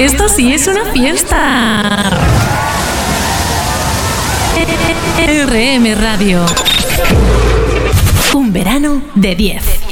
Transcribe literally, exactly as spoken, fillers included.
Esto sí es una fiesta. R M Radio. Un verano de diez.